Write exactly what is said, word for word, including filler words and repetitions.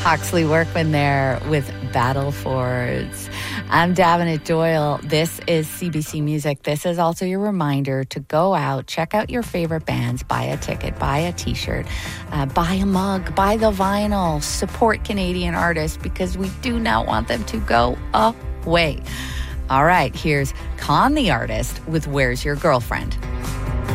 Hawksley Workman there with Battlefords. I'm Davenant Doyle. This is C B C Music. This is also your reminder to go out, check out your favorite bands, buy a ticket, buy a t-shirt, uh, buy a mug, buy the vinyl, support Canadian artists because we do not want them to go away. All right, here's Con the Artist with Where's Your Girlfriend?